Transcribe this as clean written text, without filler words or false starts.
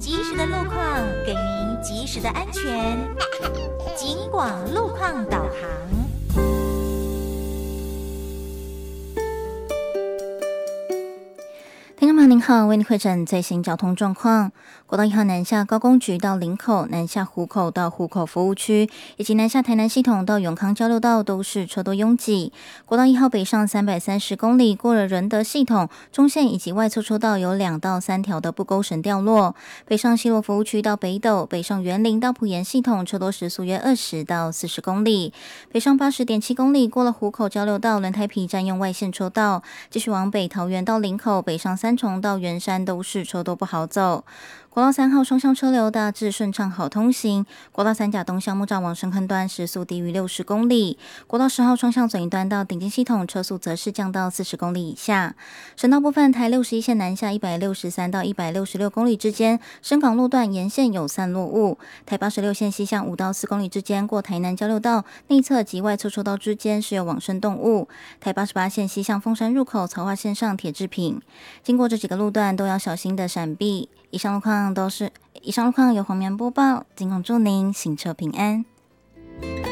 及时的路况，给您及时的安全。警广路况导航。 听众朋友您好，为您汇诊最新交通状况。国道1号南下高工局到林口，南下湖口到湖口服务区，以及南下台南系统到永康交流道都是车多拥挤。国道1号北上330公里，过了仁德系统、中线以及外侧车道有2到3条的不勾绳掉落。北上西螺服务区到北斗，北上园林到埔盐系统车多时速约20到40公里。北上80.7公里，过了湖口交流道轮胎皮占用外线车道，继续往北桃园到林口，北上三重到圆山都是车多不好走。国道3号双向车流大致顺畅好通行，国道3甲东向木栅往深坑端时速低于60公里，国道10号双向转移端到顶尖系统车速则是降到40公里以下。省道部分，台61线南下163到166公里之间，深港路段沿线有散落物；台86线西向5到4公里之间，过台南交流道内侧及外侧车道之间是有往生动物；台88线西向凤山入口曹化线上铁制品。经过这几个路段都要小心的闪避。以上路况由黄棉播报，尽管祝您行车平安。